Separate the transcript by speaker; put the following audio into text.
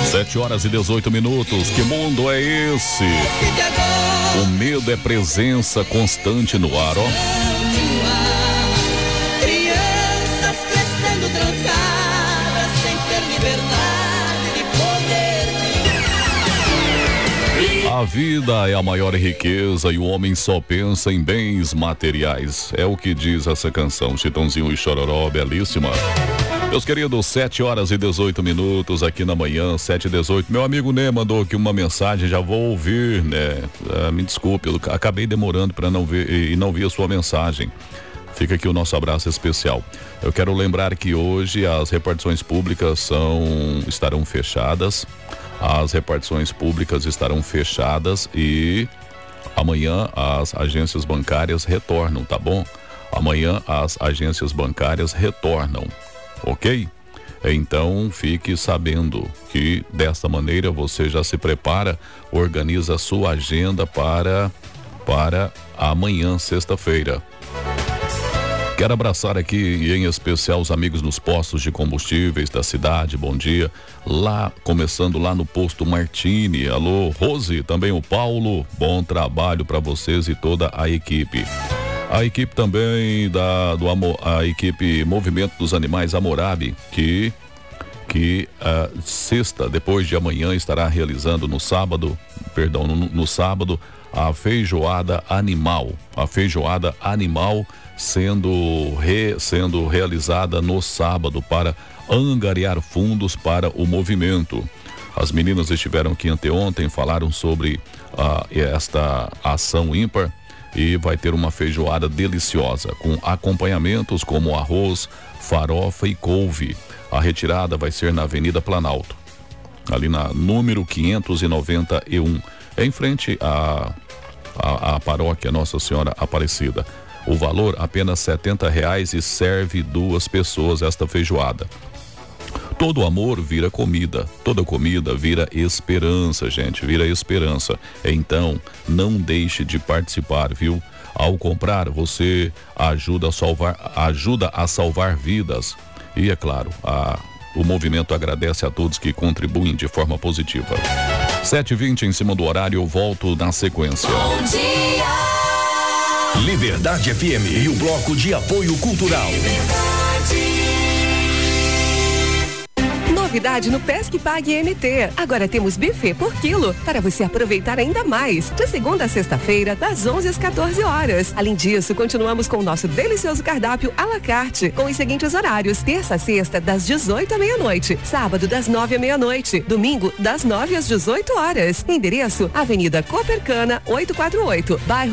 Speaker 1: 7h18. Que mundo é esse? O medo é presença constante no ar, ó.
Speaker 2: Crianças crescendo trancadas sem ter liberdade de poder.
Speaker 1: A vida é a maior riqueza e o homem só pensa em bens materiais. É o que diz essa canção, Chitãozinho e Chororó, belíssima. Meus queridos, 7h18 aqui na manhã, 7h18. Meu amigo Ney mandou aqui uma mensagem, já vou ouvir, né? Me desculpe, eu acabei demorando para não ver e não vi a sua mensagem. Fica aqui o nosso abraço especial. Eu quero lembrar que hoje as repartições públicas estarão fechadas. As repartições públicas estarão fechadas e amanhã as agências bancárias retornam, tá bom? Amanhã as agências bancárias retornam. Ok? Então fique sabendo que desta maneira você já se prepara, organiza a sua agenda para amanhã, sexta-feira. Quero abraçar aqui em especial os amigos nos postos de combustíveis da cidade, bom dia. Começando lá no posto Martini. Alô, Rose, também o Paulo, bom trabalho para vocês e toda a equipe. A equipe também a equipe Movimento dos Animais Hammurabi, que sexta, depois de amanhã, estará realizando no sábado a feijoada animal. A feijoada animal sendo realizada no sábado para angariar fundos para o movimento. As meninas estiveram aqui anteontem, falaram sobre esta ação ímpar. E vai ter uma feijoada deliciosa, com acompanhamentos como arroz, farofa e couve. A retirada vai ser na Avenida Planalto, ali na número 591, em frente à paróquia Nossa Senhora Aparecida. O valor apenas R$70 e serve 2 pessoas esta feijoada. Todo amor vira comida, toda comida vira esperança, gente, vira esperança. Então, não deixe de participar, viu? Ao comprar, você ajuda a salvar vidas. E é claro, o movimento agradece a todos que contribuem de forma positiva. 7h20 em cima do horário, eu volto na sequência.
Speaker 2: Bom dia!
Speaker 3: Liberdade FM e o Bloco de Apoio Cultural.
Speaker 4: Novidade no Pesque Pague MT. Agora temos buffet por quilo para você aproveitar ainda mais. De segunda a sexta-feira, das 11 às 14 horas. Além disso, continuamos com o nosso delicioso cardápio à la carte, com os seguintes horários: terça a sexta, das 18 à meia-noite. Sábado, das 9 à meia-noite. Domingo, das 9 às 18 horas. Endereço: Avenida Copercana, 848, bairro